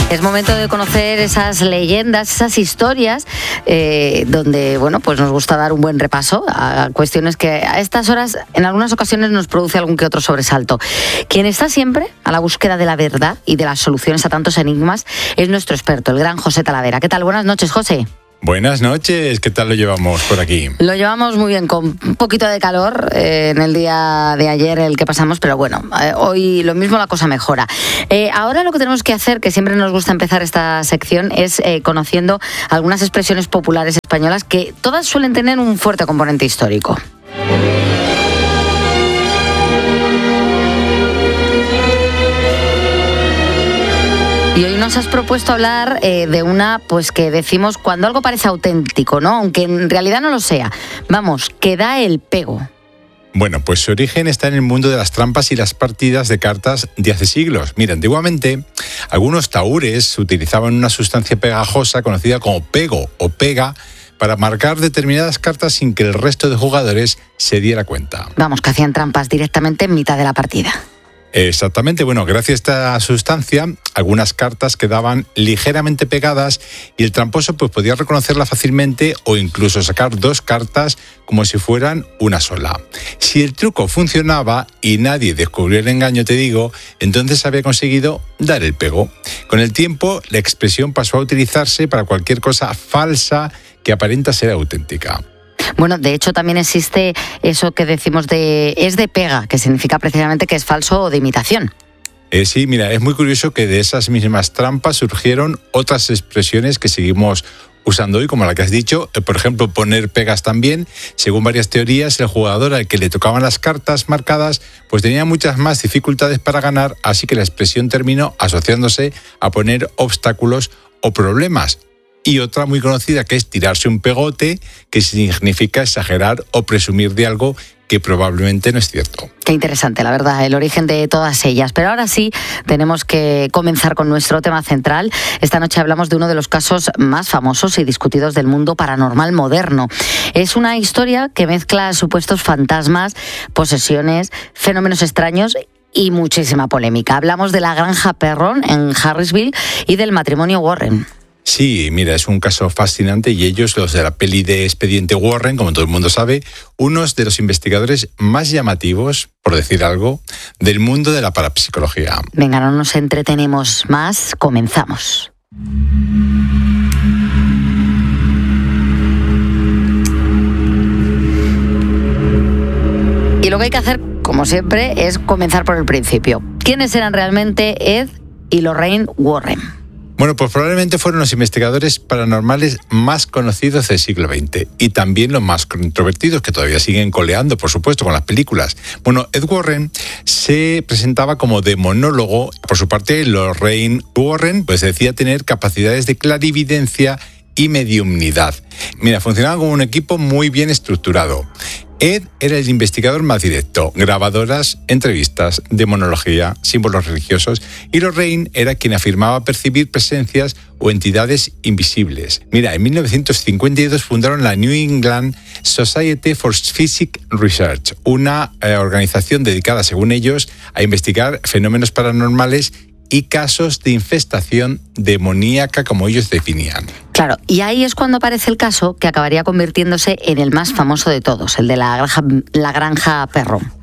Es momento de conocer esas leyendas, esas historias, donde pues nos gusta dar un buen repaso a cuestiones que a estas horas en algunas ocasiones nos produce algún que otro sobresalto. Quien está siempre a la búsqueda de la verdad y de las soluciones a tantos enigmas es nuestro experto, el gran José Talavera. ¿Qué tal? Buenas noches, José. Buenas noches, ¿qué tal lo llevamos por aquí? Lo llevamos muy bien, con un poquito de calor en el día de ayer el que pasamos, pero bueno, hoy lo mismo, la cosa mejora. Ahora lo que tenemos que hacer, que siempre nos gusta empezar esta sección, es conociendo algunas expresiones populares españolas que todas suelen tener un fuerte componente histórico. Y hoy nos has propuesto hablar de una, que decimos cuando algo parece auténtico, ¿no? Aunque en realidad no lo sea. Vamos, que da el pego. Bueno, pues su origen está en el mundo de las trampas y las partidas de cartas de hace siglos. Mira, antiguamente algunos tahúres utilizaban una sustancia pegajosa conocida como pego o pega para marcar determinadas cartas sin que el resto de jugadores se diera cuenta. Vamos, que hacían trampas directamente en mitad de la partida. Exactamente, gracias a esta sustancia, algunas cartas quedaban ligeramente pegadas y el tramposo podía reconocerla fácilmente o incluso sacar dos cartas como si fueran una sola. Si el truco funcionaba y nadie descubrió el engaño, entonces había conseguido dar el pego. Con el tiempo, la expresión pasó a utilizarse para cualquier cosa falsa que aparenta ser auténtica. Bueno, de hecho también existe eso que decimos es de pega, que significa precisamente que es falso o de imitación. Sí, mira, es muy curioso que de esas mismas trampas surgieron otras expresiones que seguimos usando hoy, como la que has dicho. Por ejemplo, poner pegas también. Según varias teorías, el jugador al que le tocaban las cartas marcadas tenía muchas más dificultades para ganar, así que la expresión terminó asociándose a poner obstáculos o problemas. Y otra muy conocida, que es tirarse un pegote, que significa exagerar o presumir de algo que probablemente no es cierto. Qué interesante, la verdad, el origen de todas ellas. Pero ahora sí, tenemos que comenzar con nuestro tema central. Esta noche hablamos de uno de los casos más famosos y discutidos del mundo paranormal moderno. Es una historia que mezcla supuestos fantasmas, posesiones, fenómenos extraños y muchísima polémica. Hablamos de la granja Perron en Harrisville y del matrimonio Warren. Sí, mira, es un caso fascinante y ellos, los de la peli de Expediente Warren, como todo el mundo sabe, unos de los investigadores más llamativos, por decir algo, del mundo de la parapsicología. Venga, no nos entretenemos más, comenzamos. Y lo que hay que hacer, como siempre, es comenzar por el principio. ¿Quiénes eran realmente Ed y Lorraine Warren? Bueno, pues probablemente fueron los investigadores paranormales más conocidos del siglo XX y también los más controvertidos, que todavía siguen coleando, por supuesto, con las películas. Bueno, Ed Warren se presentaba como demonólogo. Por su parte, Lorraine Warren decía tener capacidades de clarividencia y mediumnidad. Mira, funcionaban como un equipo muy bien estructurado. Ed era el investigador más directo, grabadoras, entrevistas, demonología, símbolos religiosos, y Lorraine era quien afirmaba percibir presencias o entidades invisibles. Mira, en 1952 fundaron la New England Society for Psychic Research, una organización dedicada, según ellos, a investigar fenómenos paranormales y casos de infestación demoníaca, como ellos definían. Claro, y ahí es cuando aparece el caso que acabaría convirtiéndose en el más famoso de todos, el de la granja Perron.